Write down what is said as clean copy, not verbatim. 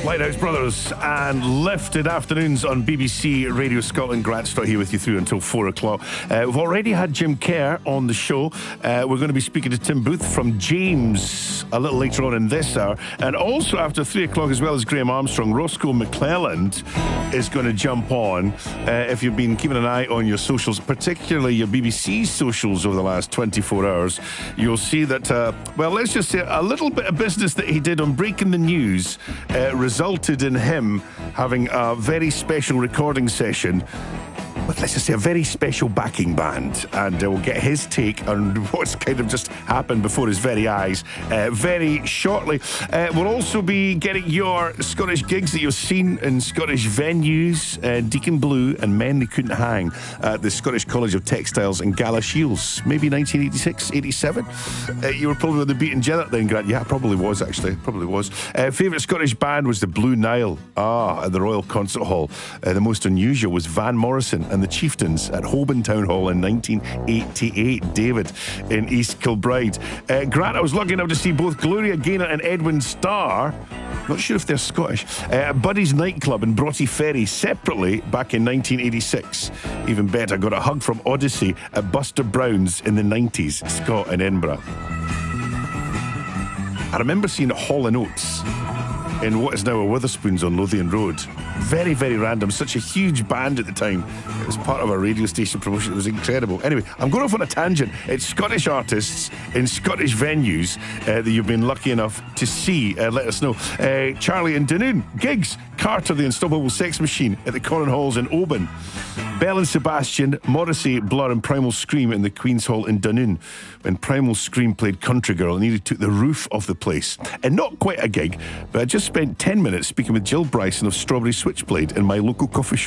Lighthouse Brothers and Lifted Afternoons on BBC Radio Scotland. Grant Stott here with you through until 4 o'clock. We've already had Jim Kerr on the show. We're going to be speaking to Tim Booth from James a little later on in this hour. And also after 3 o'clock, as well as Graham Armstrong, Roscoe McClelland is going to jump on. If you've been keeping an eye on your socials, particularly your BBC socials over the last 24 hours, you'll see that, let's just say a little bit of business that he did on Breaking the News resulted in him having a very special recording session with, let's just say, a very special backing band, and we'll get his take on what's kind of just happened before his very eyes very shortly. We'll also be getting your Scottish gigs that you've seen in Scottish venues, Deacon Blue and Men They Couldn't Hang at the Scottish College of Textiles in Galashiels, maybe 1986, 87. You were probably with the Beaten Jennet then, Grant. Yeah, probably was, actually. Probably was. Favourite Scottish band was the Blue Nile, at the Royal Concert Hall. The most unusual was Van Morrison and the Chieftains at Holborn Town Hall in 1988. David in East Kilbride. Grant, I was lucky enough to see both Gloria Gaynor and Edwin Starr, not sure if they're Scottish, Buddy's Nightclub in Broughty Ferry separately back in 1986. Even better, got a hug from Odyssey at Buster Brown's in the 90s, Scott in Edinburgh. I remember seeing Hall & Oates in what is now a Witherspoons on Lothian Road. Very, very random. Such a huge band at the time. It was part of a radio station promotion. It was incredible. Anyway, I'm going off on a tangent. It's Scottish artists in Scottish venues that you've been lucky enough to see. Let us know. Charlie in Dunoon. Gigs. Carter, the Unstoppable Sex Machine at the Conan Halls in Oban. Bell and Sebastian, Morrissey, Blur and Primal Scream in the Queen's Hall in Dunoon. When Primal Scream played Country Girl, it nearly took the roof off the place. And not quite a gig, but I just spent 10 minutes speaking with Jill Bryson of Strawberry Switchblade in my local coffee shop.